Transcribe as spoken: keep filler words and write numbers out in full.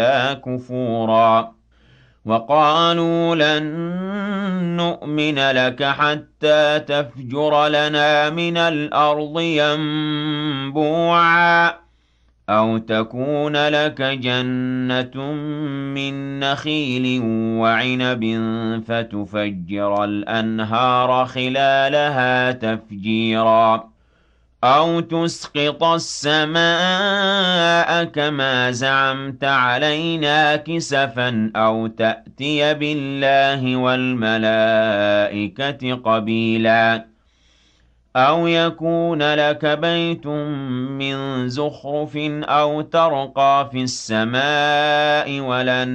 كفورا وقالوا لن نؤمن لك حتى تفجر لنا من الأرض ينبوعا أو تكون لك جنة من نخيل وعنب فتفجر الأنهار خلالها تفجيرا أَوْ تُسْقِطَ السَّمَاءَ كَمَا زَعَمْتَ عَلَيْنَا كِسَفًا أَوْ تَأْتِيَ بِاللَّهِ وَالْمَلَائِكَةِ قَبِيلًا أَوْ يَكُونَ لَكَ بَيْتٌ مِّن زُخْرُفٍ أَوْ تَرْقَىٰ فِي السَّمَاءِ وَلَن